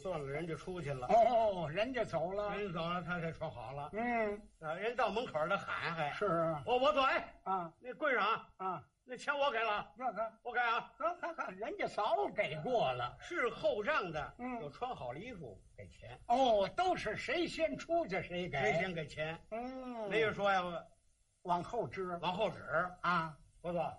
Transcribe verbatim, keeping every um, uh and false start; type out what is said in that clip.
算了，人家出去了。 哦，人家走了， 人家走了，他才穿好了。 嗯， 啊，人到门口他喊还是啊， 我我走，哎啊那柜上啊， 那钱我给了， 那看， 我给啊， 看看看，人家早给过了。 是后账的， 嗯有穿好了衣服给钱， 哦，都是谁先出去谁给， 谁先给钱？ 嗯， 没有说呀， 往后支往后指。 啊， 不错，